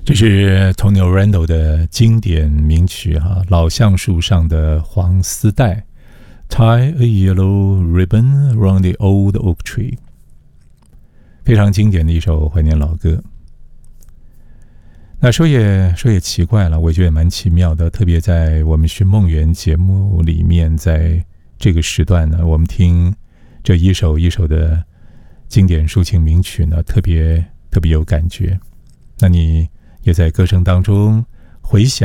这是 Tony Randall 的经典名曲老橡树上的黄丝带 Tie a yellow ribbon around the old oak tree， 非常经典的一首怀念老歌。那说也奇怪了，我觉得也蛮奇妙的，特别在我们寻梦园节目里面，在这个时段呢，我们听这一首一首的经典抒情名曲呢，特别有感觉。那你也在歌声当中回想